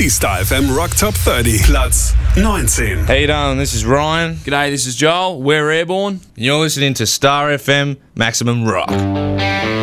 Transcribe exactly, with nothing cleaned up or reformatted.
Die Star F M Rock Top thirty, Platz neunzehn. How you doing? This is Ryan. G'day, this is Joel. We're Airborne. And you're listening to Star F M Maximum Rock.